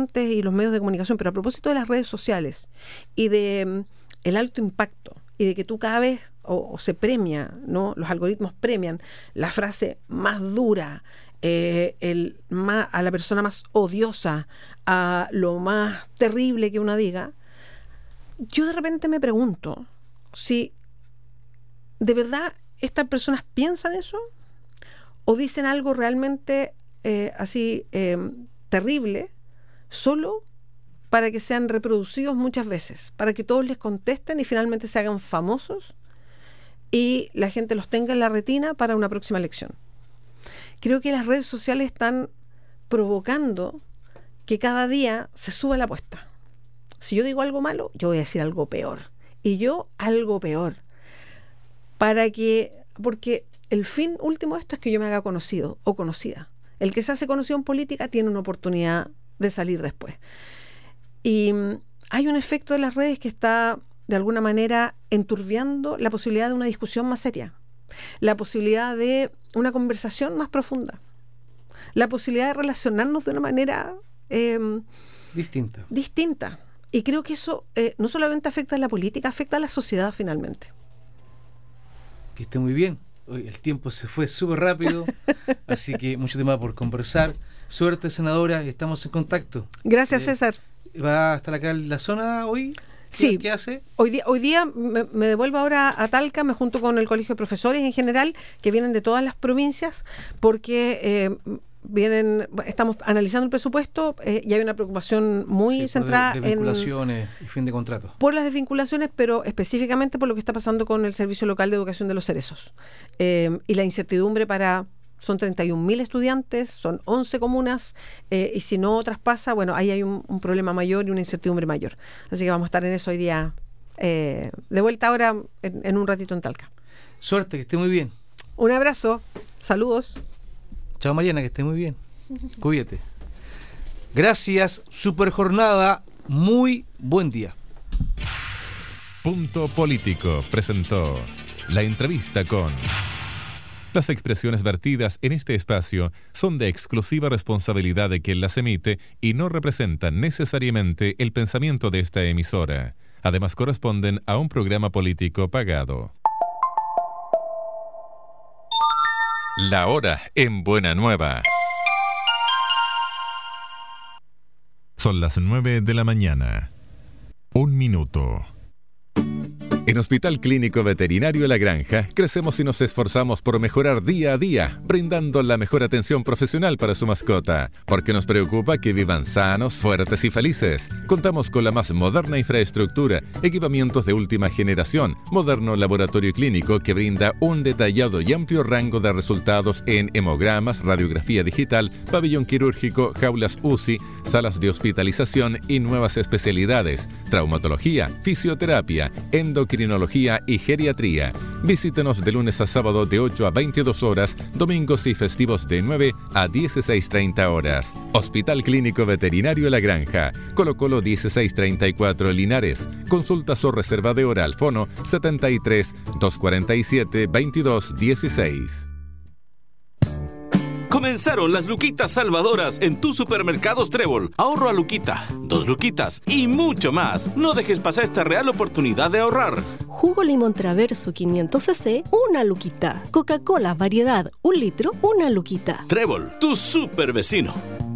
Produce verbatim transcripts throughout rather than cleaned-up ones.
antes y los medios de comunicación, pero a propósito de las redes sociales y de um, el alto impacto y de que tú cada vez o, o se premia, ¿no? Los algoritmos premian la frase más dura, eh, el más, a la persona más odiosa, a lo más terrible que uno diga. Yo de repente me pregunto si de verdad estas personas piensan eso o dicen algo realmente eh, así eh, terrible solo para que sean reproducidos muchas veces, para que todos les contesten y finalmente se hagan famosos y la gente los tenga en la retina para una próxima elección. Creo que las redes sociales están provocando que cada día se suba la apuesta. Si yo digo algo malo, yo voy a decir algo peor. Y yo algo peor. Para que, porque el fin último de esto es que yo me haga conocido o conocida. El que se hace conocido en política tiene una oportunidad de salir después. Y hay un efecto de las redes que está, de alguna manera, enturbiando la posibilidad de una discusión más seria, la posibilidad de una conversación más profunda, la posibilidad de relacionarnos de una manera eh, distinta. distinta. Y creo que eso eh, no solamente afecta a la política, afecta a la sociedad finalmente. Que esté muy bien. Hoy el tiempo se fue súper rápido, así que mucho tema por conversar. Suerte, senadora, y estamos en contacto. Gracias, eh, César. ¿Va a estar acá en la zona hoy? Sí. ¿Qué hace? Hoy día, hoy día me, me devuelvo ahora a Talca, me junto con el Colegio de Profesores en general, que vienen de todas las provincias, porque eh, vienen, estamos analizando el presupuesto eh, y hay una preocupación muy Sí, centrada de, de vinculaciones en, y fin de contrato. Por las desvinculaciones, pero específicamente por lo que está pasando con el Servicio Local de Educación de los Cerezos. Eh, y la incertidumbre para... Son treinta y un mil estudiantes, son once comunas, eh, y si no traspasa, bueno, ahí hay un, un problema mayor y una incertidumbre mayor. Así que vamos a estar en eso hoy día, eh, de vuelta ahora en, en un ratito en Talca. Suerte, que esté muy bien. Un abrazo, saludos. Chao Mariana, que esté muy bien. Cuídate. Gracias, super jornada, muy buen día. Punto Político presentó la entrevista con... Las expresiones vertidas en este espacio son de exclusiva responsabilidad de quien las emite y no representan necesariamente el pensamiento de esta emisora. Además, corresponden a un programa político pagado. La hora en Buena Nueva. Son las nueve de la mañana. Un minuto. En Hospital Clínico Veterinario La Granja, crecemos y nos esforzamos por mejorar día a día, brindando la mejor atención profesional para su mascota, porque nos preocupa que vivan sanos, fuertes y felices. Contamos con la más moderna infraestructura, equipamientos de última generación, moderno laboratorio clínico que brinda un detallado y amplio rango de resultados en hemogramas, radiografía digital, pabellón quirúrgico, jaulas U C I, salas de hospitalización y nuevas especialidades, traumatología, fisioterapia, endocrinología, Crinología y geriatría. Visítenos de lunes a sábado de ocho a veintidós horas, domingos y festivos de nueve a dieciséis treinta horas. Hospital Clínico Veterinario La Granja, Colo Colo dieciséis treinta y cuatro Linares. Consultas o reserva de hora al fono setenta y tres, doscientos cuarenta y siete, veintidós dieciséis. Comenzaron las luquitas salvadoras en tus supermercados Trébol. Ahorro a luquita, dos luquitas y mucho más. No dejes pasar esta real oportunidad de ahorrar. Jugo limón Traverso quinientos centilitros, una luquita. Coca-Cola variedad, un litro, una luquita. Trébol, tu super vecino.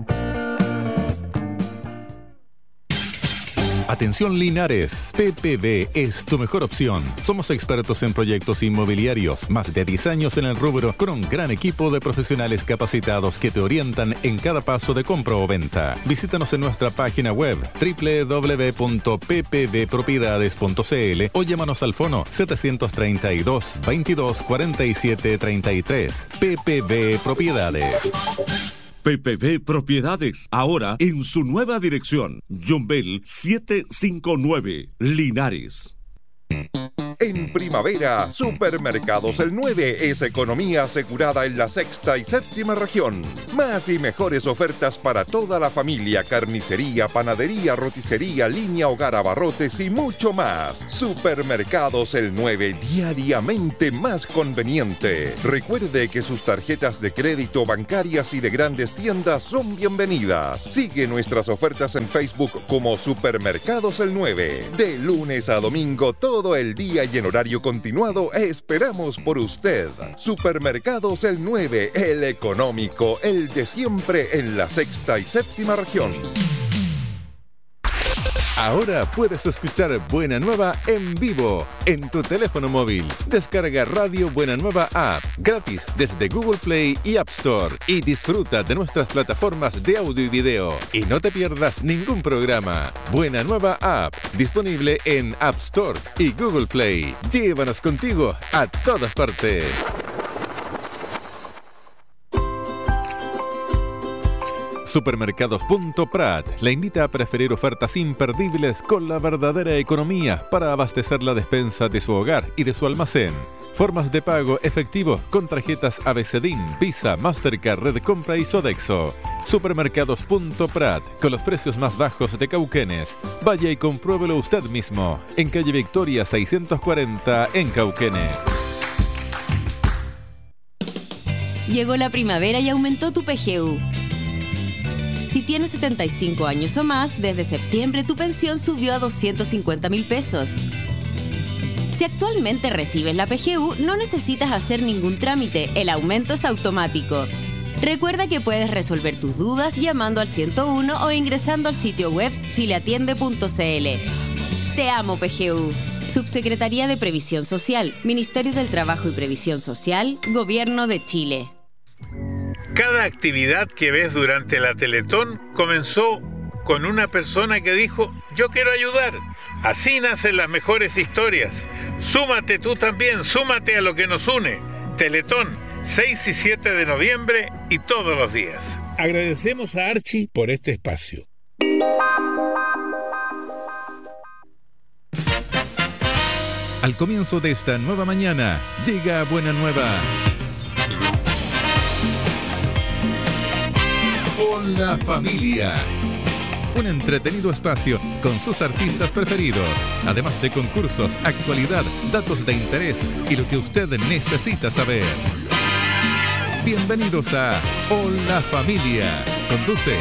Atención Linares, P P B es tu mejor opción. Somos expertos en proyectos inmobiliarios, más de diez años en el rubro, con un gran equipo de profesionales capacitados que te orientan en cada paso de compra o venta. Visítanos en nuestra página web doble u doble u doble u punto p p b propiedades punto c l o llámanos al fono setecientos treinta y dos, veintidós, cuarenta y siete, treinta y tres. P P B Propiedades. P P B Propiedades, ahora en su nueva dirección. John Bell setecientos cincuenta y nueve, Linares. En primavera, Supermercados El nueve es economía asegurada en la sexta y séptima región. Más y mejores ofertas para toda la familia, carnicería, panadería, roticería, línea hogar, abarrotes y mucho más. Supermercados El nueve, diariamente más conveniente. Recuerde que sus tarjetas de crédito, bancarias y de grandes tiendas son bienvenidas. Sigue nuestras ofertas en Facebook como Supermercados El nueve. De lunes a domingo, todo el día y en horario continuado, esperamos por usted. Supermercados El nueve, el económico, el de siempre en la sexta y séptima región. Ahora puedes escuchar Buena Nueva en vivo en tu teléfono móvil. Descarga Radio Buena Nueva App gratis desde Google Play y App Store y disfruta de nuestras plataformas de audio y video. Y no te pierdas ningún programa. Buena Nueva App, disponible en App Store y Google Play. Llévanos contigo a todas partes. Supermercados.prat le invita a preferir ofertas imperdibles con la verdadera economía para abastecer la despensa de su hogar y de su almacén. Formas de pago efectivo con tarjetas ABCDIN, Visa, Mastercard, Red Compra y Sodexo. Supermercados.prat, con los precios más bajos de Cauquenes. Vaya y compruébelo usted mismo, en calle Victoria seiscientos cuarenta en Cauquenes. Llegó la primavera y aumentó tu P G U. Si tienes setenta y cinco años o más, desde septiembre tu pensión subió a doscientos cincuenta mil pesos. Si actualmente recibes la P G U, no necesitas hacer ningún trámite, el aumento es automático. Recuerda que puedes resolver tus dudas llamando al ciento uno o ingresando al sitio web chileatiende punto c l. Te amo, P G U. Subsecretaría de Previsión Social, Ministerio del Trabajo y Previsión Social, Gobierno de Chile. Cada actividad que ves durante la Teletón comenzó con una persona que dijo, yo quiero ayudar. Así nacen las mejores historias. Súmate tú también, súmate a lo que nos une. Teletón, seis y siete de noviembre y todos los días. Agradecemos a Archie por este espacio. Al comienzo de esta nueva mañana, llega Buena Nueva. Hola familia. Un entretenido espacio con sus artistas preferidos, además de concursos, actualidad, datos de interés y lo que usted necesita saber. Bienvenidos a Hola Familia. Conduce